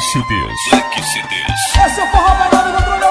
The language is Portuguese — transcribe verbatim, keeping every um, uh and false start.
C Ds. Black C Ds. Esse é o forró pegado no